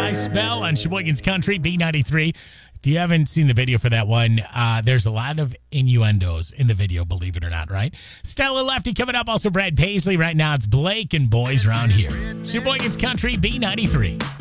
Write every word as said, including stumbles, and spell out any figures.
I Spell on Sheboygan's Country, B ninety-three. If you haven't seen the video for that one, uh, there's a lot of innuendos in the video, believe it or not, right? Stella Lefty coming up, also Brad Paisley. Right now, it's Blake and Boys Round Here. Sheboygan's Country, B ninety-three.